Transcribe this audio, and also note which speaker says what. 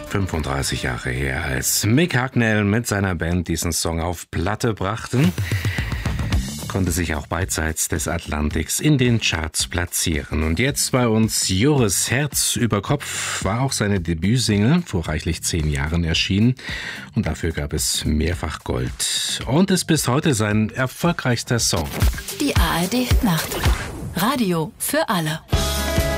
Speaker 1: 35 Jahre her, als Mick Hucknall mit seiner Band diesen Song auf Platte brachten, konnte sich auch beidseits des Atlantiks in den Charts platzieren. Und jetzt bei uns Joris Herz über Kopf war auch seine Debütsingle, vor reichlich 10 Jahren erschienen. Und dafür gab es mehrfach Gold. Und ist bis heute sein erfolgreichster Song.
Speaker 2: Die ARD Nacht. Radio für alle.